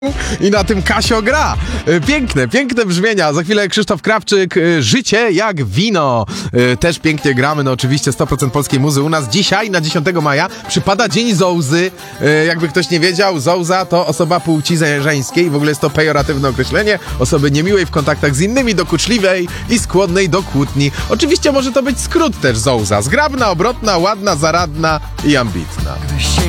I na tym Kasio gra. Piękne brzmienia. Za chwilę Krzysztof Krawczyk. Życie jak wino. Też pięknie gramy. No oczywiście 100% polskiej muzy u nas. Dzisiaj na 10 maja przypada Dzień Zołzy. Jakby ktoś nie wiedział, Zołza to osoba płci żeńskiej. W ogóle jest to pejoratywne określenie. Osoby niemiłej w kontaktach z innymi, dokuczliwej i skłonnej do kłótni. Oczywiście może to być skrót też Zołza. Zgrabna, obrotna, ładna, zaradna i ambitna.